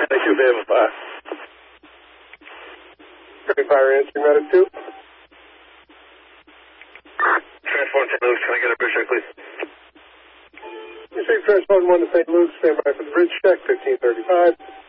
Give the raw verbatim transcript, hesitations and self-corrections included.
Thank you, Viv. Bye. Fire answering matter two. Transport Saint Luke's, can I get a bridge check, please? Receive transport one to Saint Luke's, stand by for the bridge check, fifteen thirty-five.